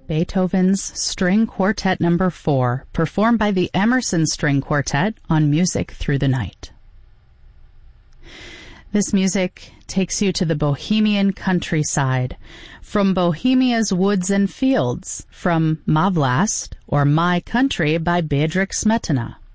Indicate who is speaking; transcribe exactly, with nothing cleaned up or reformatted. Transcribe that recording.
Speaker 1: Beethoven's String Quartet Number four, performed by the Emerson String Quartet on Music Through the Night. This music takes you to the Bohemian countryside, from Bohemia's woods and fields, from Ma Vlast, or My Country by Bedřich Smetana.